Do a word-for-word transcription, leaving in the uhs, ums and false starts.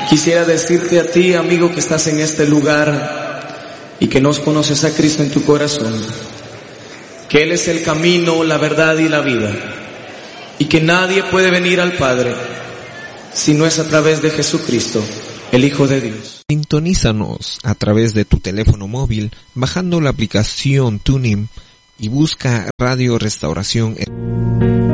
Quisiera decirte a ti, amigo, que estás en este lugar y que no conoces a Cristo en tu corazón, que Él es el camino, la verdad y la vida, y que nadie puede venir al Padre si no es a través de Jesucristo, el Hijo de Dios. Sintonízanos a través de tu teléfono móvil bajando la aplicación TuneIn y busca Radio Restauración.